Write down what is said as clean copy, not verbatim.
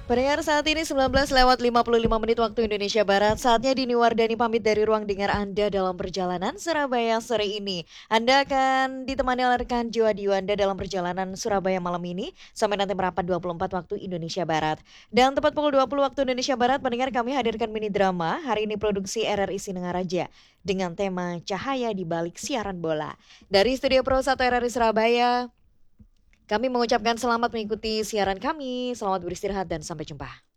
Pendengar saat ini 19:55 waktu Indonesia Barat. Saatnya Dini Wardani pamit dari ruang dengar Anda dalam perjalanan Surabaya sore ini. Anda akan ditemani oleh rekan Joadi Anda dalam perjalanan Surabaya malam ini sampai nanti merapat 24 waktu Indonesia Barat. Dan tepat pukul 20 waktu Indonesia Barat, pendengar kami hadirkan mini drama. Hari ini produksi RRI Sinengaraja dengan tema Cahaya di Balik Siaran Bola. Dari Studio Pro 1 RRI Surabaya, kami mengucapkan selamat mengikuti siaran kami, selamat beristirahat dan sampai jumpa.